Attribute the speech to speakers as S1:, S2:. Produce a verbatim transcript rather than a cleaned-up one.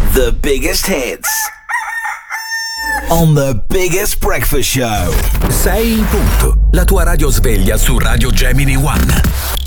S1: The biggest hits on the biggest breakfast show.
S2: sei in punto, la tua radio sveglia su Radio Gemini One.